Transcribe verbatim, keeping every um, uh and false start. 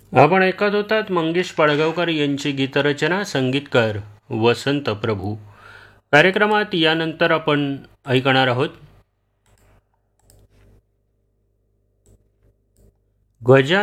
आपण ऐकत होतात मंगेश पडगावकर यांची गीतरचना, संगीतकार वसंत प्रभू. कार्यक्रमात यानंतर आपण ऐकणार आहोत गजा